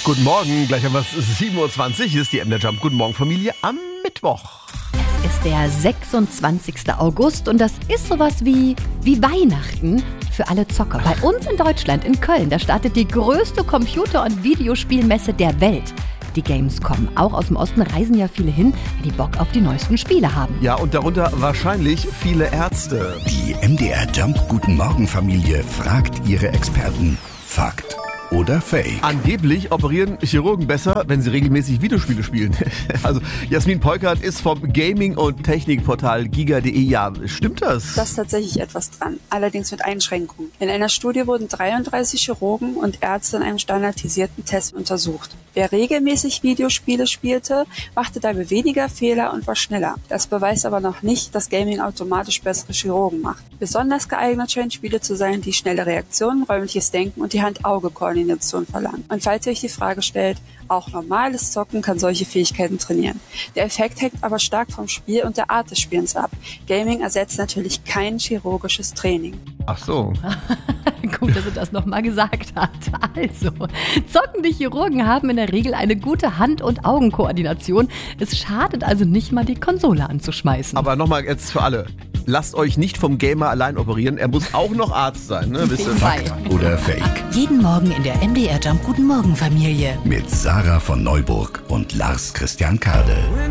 Guten Morgen, gleich haben wir es 7.20 Uhr, hier ist die MDR Jump. Guten Morgen Familie am Mittwoch. Es ist der 26. August und das ist sowas wie Weihnachten für alle Zocker. Bei uns in Deutschland, in Köln, da startet die größte Computer- und Videospielmesse der Welt. Die Gamescom. Auch aus dem Osten reisen ja viele hin, die Bock auf die neuesten Spiele haben. Ja, und darunter wahrscheinlich viele Ärzte. Die MDR Jump Guten Morgen Familie fragt ihre Experten. Fakt oder Fake? Angeblich operieren Chirurgen besser, wenn sie regelmäßig Videospiele spielen. Also Jasmin Peukert ist vom Gaming- und Technikportal giga.de. Ja, stimmt das? Da ist tatsächlich etwas dran, allerdings mit Einschränkungen. In einer Studie wurden 33 Chirurgen und Ärzte in einem standardisierten Test untersucht. Wer regelmäßig Videospiele spielte, machte dabei weniger Fehler und war schneller. Das beweist aber noch nicht, dass Gaming automatisch bessere Chirurgen macht. Besonders geeignet scheinen Spiele zu sein, die schnelle Reaktionen, räumliches Denken und die Hand-Auge-Koordination verlangen. Und falls ihr euch die Frage stellt, auch normales Zocken kann solche Fähigkeiten trainieren. Der Effekt hängt aber stark vom Spiel und der Art des Spielens ab. Gaming ersetzt natürlich kein chirurgisches Training. Ach so. Gut, dass er das nochmal gesagt hat. Also, zockende Chirurgen haben in der Regel eine gute Hand- und Augenkoordination. Es schadet also nicht mal, die Konsole anzuschmeißen. Aber nochmal jetzt für alle. Lasst euch nicht vom Gamer allein operieren. Er muss auch noch Arzt sein, ne? Wisst ihr? Fakt oder Fake? Jeden Morgen in der MDR Jump Guten Morgen Familie. Mit Sarah von Neuburg und Lars Christian Kade.